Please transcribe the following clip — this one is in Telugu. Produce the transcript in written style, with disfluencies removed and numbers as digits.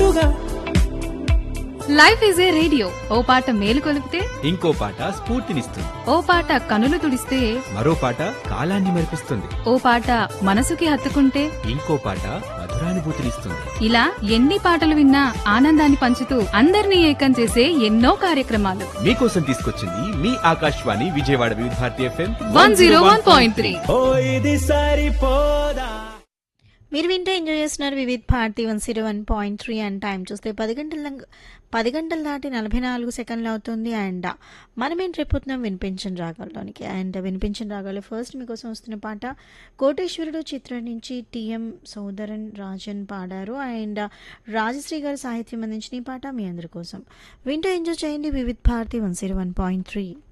తోడుగా. లైఫ్ ఈజ్ ఏ రేడియో, ఓ పాట మేలు కొలిపితే ఇంకో పాట స్ఫూర్తినిస్తుంది. ఓ పాట కనులు తుడిస్తే మరో పాట కాలాన్ని మరిపిస్తుంది. ఓ పాట మనసుకి హత్తుకుంటే ఇంకో పాట మధురానుభూతినిస్తుంది. ఇలా ఎన్ని పాటలు విన్నా ఆనందాన్ని పంచుతూ అందరినీ ఏకం చేసే ఎన్నో కార్యక్రమాలు మీకోసం తీసుకొచ్చింది మీ ఆకాశవాణి విజయవాడ వివిధ భారతి FM 101.3. ఓ ఇది సరిపోదా. మీరు వింటే ఎంజాయ్ చేస్తున్నారు వివిధ్ భారతి 101.3 అండ్ టైం చూస్తే 10 గంటల దాటి 44 సెకండ్లు అవుతుంది. అండ్ మనమేం ట్రిప్పుతున్నాం వినిపించిన రాగాల్లోనికి. అండ్ వినిపించిన రాగాలు ఫస్ట్ మీకోసం వస్తున్న పాట కోటేశ్వరుడు చిత్రం నుంచి టిఎం సోదరన్ రాజన్ పాడారు. అండ్ రాజశ్రీ గారు సాహిత్యం అందించిన ఈ పాట మీ అందరి కోసం. వింటూ ఎంజాయ్ చేయండి వివిధ్ భారతి 101.3.